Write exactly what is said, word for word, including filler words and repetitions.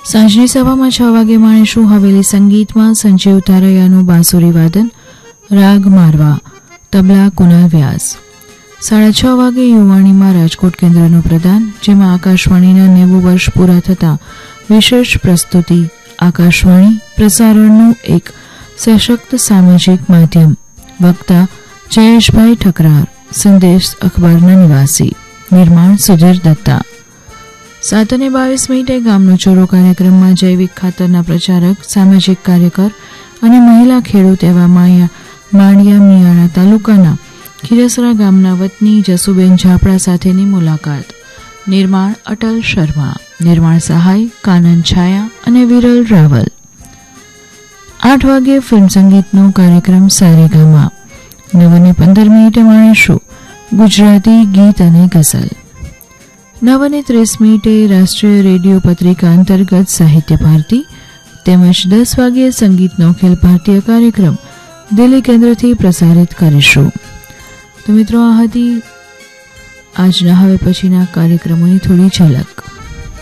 સાંજની સભામાં છ વાગે માણીશું હવેલી સંગીતમાં સંજીવ તારૈયાનું બાંસુરી વાદન, રાગ મારવા, તબલા કુનાલ વ્યાસ. સાડા છ વાગે યુવાણીમાં રાજકોટ કેન્દ્રનું પ્રદાન, જેમાં આકાશવાણીના નેવું વર્ષ પૂરા થતા વિશેષ પ્રસ્તુતિ. આકાશવાણી પ્રસારણનું એક સશક્ત સામાજિક માધ્યમ. વક્તા જયેશભાઈ ઠકરાર, સંદેશ અખબારના નિવાસી. નિર્માણ સુધીર દત્તા. સાત અને બાવીસ મિનિટે ગામનો ચોરો કાર્યક્રમમાં જૈવિક ખાતરના પ્રચારક, સામાજિક કાર્યકર અને મહિલા ખેડૂત એવા માયા માળિયા મિયાણા તાલુકાના ખીરસરા ગામના વતની જસુબેન ઝાપડા સાથેની મુલાકાત. નિર્માણ અટલ શર્મા. નિર્માણ સહાય કાનન છાયા અને વિરલ રાવલ. આઠ વાગે ફિલ્મ સંગીતનો કાર્યક્રમ સારેગામા. નવ અને પંદર મિનિટે માણીશું ગુજરાતી ગીત અને ગઝલ. નવ અને ત્રીસ મિનિટે રાષ્ટ્રીય રેડિયો પત્રિકા અંતર્ગત સાહિત્ય ભારતી તેમજ દસ વાગ્યે સંગીતનો ખેલ ભારતીય કાર્યક્રમ દિલ્હી કેન્દ્રથી પ્રસારિત કરીશું. તો મિત્રો, આ હતી આજના હવે પછીના કાર્યક્રમોની થોડી ઝલક.